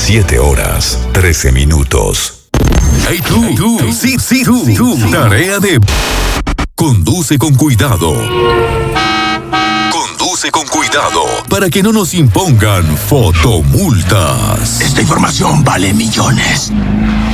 7 horas, 13 minutos. Hey tú, sí, tú. Tarea de... Conduce con cuidado. Conduce con cuidado para que no nos impongan fotomultas. Esta información vale millones.